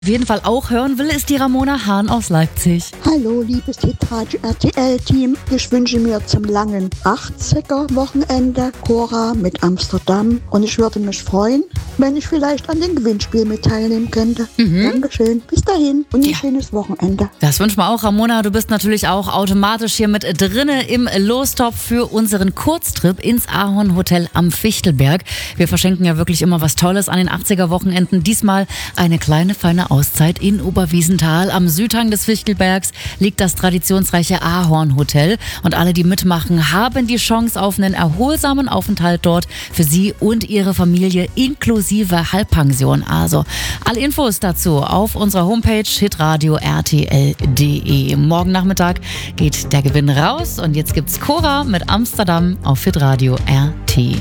Auf jeden Fall auch hören will, ist die Ramona Hahn aus Leipzig. Hallo, liebes Hitradio RTL-Team. Ich wünsche mir zum langen 80er-Wochenende Cora mit Amsterdam. Und ich würde mich freuen, wenn ich vielleicht an dem Gewinnspiel mit teilnehmen könnte. Dankeschön. Bis dahin und ein schönes Wochenende. Das wünschen wir auch, Ramona. Du bist natürlich auch automatisch hier mit drinne im Lostopf für unseren Kurztrip ins Ahornhotel am Fichtelberg. Wir verschenken ja wirklich immer was Tolles an den 80er-Wochenenden. Diesmal eine kleine, feine Auszeit in Oberwiesenthal. Am Südhang des Fichtelbergs liegt das traditionsreiche Ahornhotel. Und alle, die mitmachen, haben die Chance auf einen erholsamen Aufenthalt dort für sie und ihre Familie inklusive Halbpension. Also alle Infos dazu auf unserer Homepage hitradio.rtl.de. Morgen Nachmittag geht der Gewinn raus und jetzt gibt's Cora mit Amsterdam auf Hitradio RT.